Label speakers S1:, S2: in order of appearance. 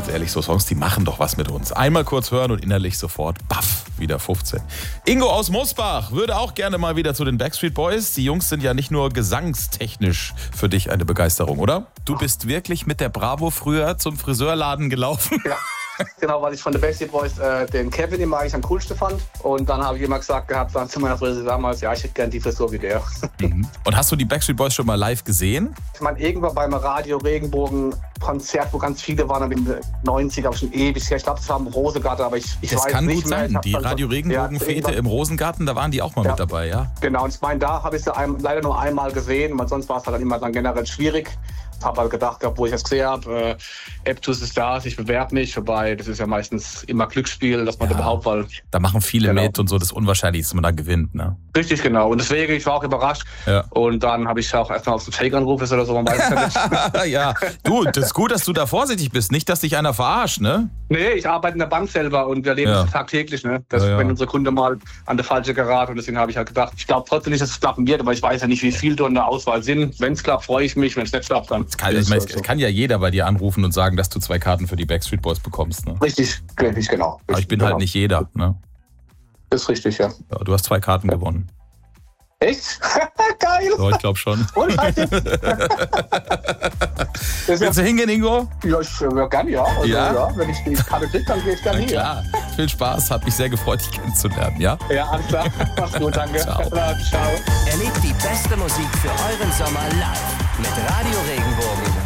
S1: ehrlich, so Songs, die machen doch was mit uns. Einmal kurz hören und innerlich sofort, baff, wieder 15. Ingo aus Mosbach würde auch gerne mal wieder zu den Backstreet Boys. Die Jungs sind ja nicht nur gesangstechnisch für dich eine Begeisterung, oder? Du bist wirklich mit der Bravo früher zum Friseurladen gelaufen?
S2: Ja. Genau, weil ich von den Backstreet Boys den Kevin immer eigentlich am coolsten fand. Und dann habe ich immer gesagt gehabt, dann zu meiner Friseur damals, ja, ich hätte gerne die Frisur wie der.
S1: Und hast du die Backstreet Boys schon mal live gesehen?
S2: Ich meine, irgendwann beim Radio Regenbogen Konzert, wo ganz viele waren, in den 90ern, aber schon ewig her. Ich glaube, es war im Rosengarten, aber ich weiß nicht mehr.
S1: Das kann gut sein. Die Radio Regenbogen-Fete im Rosengarten, da waren die auch mal mit dabei, ja?
S2: Genau, und ich meine, da habe ich sie leider nur einmal gesehen, weil sonst war es halt dann immer dann generell schwierig. Ich habe halt gedacht, wo ich das gesehen habe, Eptus ist da, ich bewerbe mich, wobei das ist ja meistens immer Glücksspiel, dass man da überhaupt mal...
S1: Da machen viele mit und so, das ist unwahrscheinlich, dass man da gewinnt, ne?
S2: Richtig, genau. Und deswegen, ich war auch überrascht. Ja. Und dann habe ich auch erstmal auf den Fake angerufen oder so, man weiß ja nicht.
S1: Ja, du, das ist gut, dass du da vorsichtig bist, nicht, dass dich einer verarscht, ne?
S2: Nee, ich arbeite in der Bank selber und wir leben das tagtäglich, ne? Dass, wenn unsere Kunde mal an der falsche geraten, und deswegen habe ich halt gedacht, ich glaube trotzdem nicht, dass es klappen wird, aber ich weiß ja nicht, wie viel da in der Auswahl sind. Wenn es klappt, freue ich mich, wenn es nicht klappt, dann...
S1: Es kann ja jeder bei dir anrufen und sagen, dass du 2 Karten für die Backstreet Boys bekommst, ne?
S2: Richtig, genau.
S1: Aber ich bin halt nicht jeder, ne?
S2: Das ist richtig, ja.
S1: Du hast 2 Karten gewonnen.
S2: Echt? Geil!
S1: So, ich glaube schon.
S2: Und
S1: willst du hingehen, Ingo?
S2: Ja, ich gerne, ja. Also, ja. Wenn ich die Karte kriege, dann gehe ich gerne hin.
S1: Klar, viel Spaß, hat mich sehr gefreut, dich kennenzulernen, ja?
S2: Ja, alles klar. Mach's gut, danke.
S1: Ciao.
S2: Ciao.
S3: Erlebt die beste Musik für euren Sommer live mit Radio Regenbogen